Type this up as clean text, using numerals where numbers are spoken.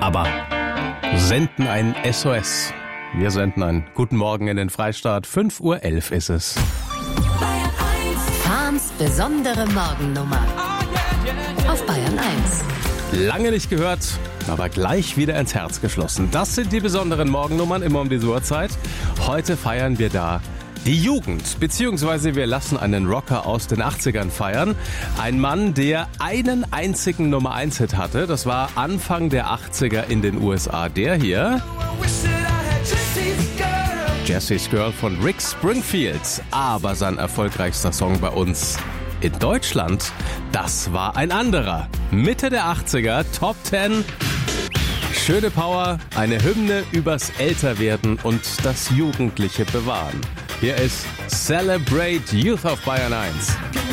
aber senden ein SOS. Wir senden einen guten Morgen in den Freistaat. 5:11 Uhr ist es. Fahns besondere Morgennummer auf Bayern 1. Lange nicht gehört, aber gleich wieder ins Herz geschlossen. Das sind die besonderen Morgennummern immer um diese Uhrzeit. Heute feiern wir da die Jugend, beziehungsweise wir lassen einen Rocker aus den 80ern feiern. Ein Mann, der einen einzigen Nummer-1-Hit hatte. Das war Anfang der 80er in den USA. Der hier, Jessie's Girl von Rick Springfield. Aber sein erfolgreichster Song bei uns in Deutschland, das war ein anderer. Mitte der 80er, Top 10. Schöne Power, eine Hymne übers Älterwerden und das jugendliche Bewahren. Hier ist Celebrate Youth auf Bayern 1.